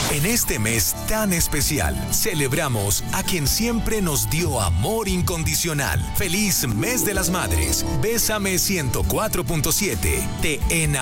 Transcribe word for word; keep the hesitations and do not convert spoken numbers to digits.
En este mes tan especial, celebramos a quien siempre nos dio amor incondicional. Feliz Mes de las Madres. Bésame ciento cuatro punto siete. Te enamoramos.